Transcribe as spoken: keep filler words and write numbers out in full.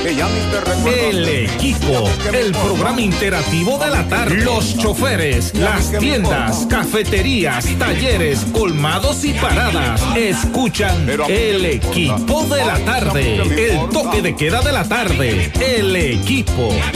El Equipo, el programa interactivo de la tarde. Los choferes, las tiendas, cafeterías, talleres, colmados y paradas escuchan El Equipo de la tarde. El toque de queda de la tarde. El Equipo.